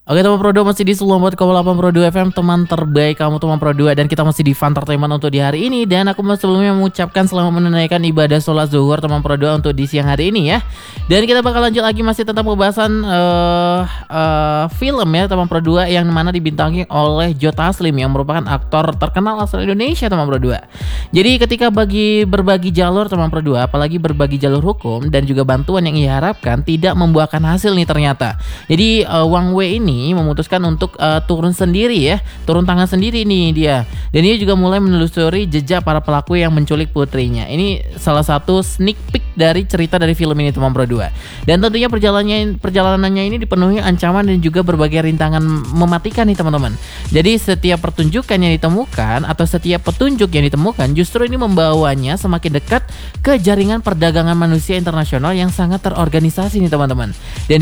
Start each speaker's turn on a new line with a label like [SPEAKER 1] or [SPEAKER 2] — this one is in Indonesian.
[SPEAKER 1] Oke teman Pro 2 masih di 94,8 Pro 2 FM, teman terbaik kamu teman Pro 2, dan kita masih di Funtertainment untuk di hari ini. Dan aku sebelumnya mengucapkan selamat menunaikan ibadah sholat zuhur teman Pro 2 untuk di siang hari ini ya. Dan kita bakal lanjut lagi masih tentang pembahasan film ya teman Pro 2, yang mana dibintangi oleh Joe Taslim yang merupakan aktor terkenal asal Indonesia teman Pro 2. Jadi ketika berbagi jalur teman Pro 2, apalagi berbagi jalur hukum dan juga bantuan yang ia harapkan tidak membuahkan hasil nih ternyata. Jadi Wang Wei ini memutuskan untuk turun tangan sendiri nih dia. Dan dia juga mulai menelusuri jejak para pelaku yang menculik putrinya. Ini salah satu sneak peek dari cerita dari film ini teman Pro 2. Dan tentunya perjalanannya ini dipenuhi ancaman dan juga berbagai rintangan mematikan nih teman-teman. Jadi setiap pertunjukan yang ditemukan atau setiap petunjuk yang ditemukan justru ini membawanya semakin dekat ke jaringan perdagangan manusia internasional yang sangat terorganisasi nih teman-teman. Dan